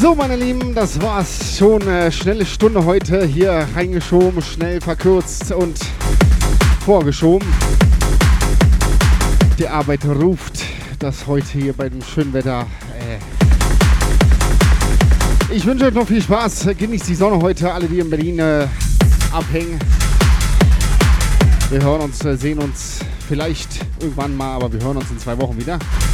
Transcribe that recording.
So, meine Lieben, das war's schon. Schnelle Stunde heute hier reingeschoben, schnell verkürzt und vorgeschoben. Die Arbeit ruft, das heute hier bei dem schönen Wetter. Ich wünsche euch noch viel Spaß. Genießt die Sonne heute, alle, die in Berlin abhängen. Wir hören uns, sehen uns vielleicht irgendwann mal, aber wir hören uns in 2 Wochen wieder.